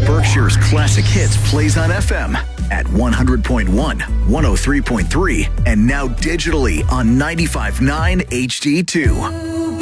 Berkshire's classic hits plays on FM at 100.1, 103.3, and now digitally on 95.9 HD2.